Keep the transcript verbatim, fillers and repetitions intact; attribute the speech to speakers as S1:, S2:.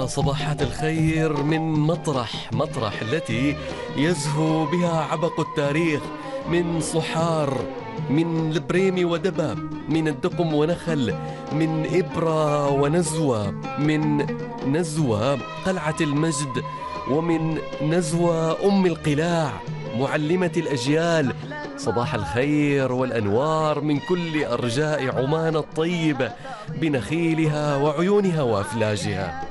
S1: صباحات الخير من مطرح مطرح التي يزهو بها عبق التاريخ، من صحار، من البريمي ودباب، من الدقم ونخل، من إبرة ونزوة، من نزوة قلعة المجد، ومن نزوة أم القلاع معلمة الأجيال. صباح الخير والأنوار من كل أرجاء عمان الطيبة بنخيلها وعيونها وأفلاجها.